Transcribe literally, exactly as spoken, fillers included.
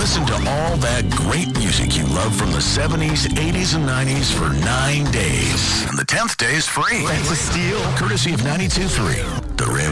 Listen to all that great music you love from the seventies, eighties, and nineties for nine days. And the tenth day is free. That's a steal. Courtesy of ninety-two point three, The Riv.